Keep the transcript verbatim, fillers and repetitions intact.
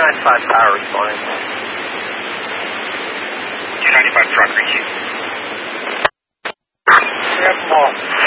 ninety-five power responding. two ninety-five truck reaching. We have them all.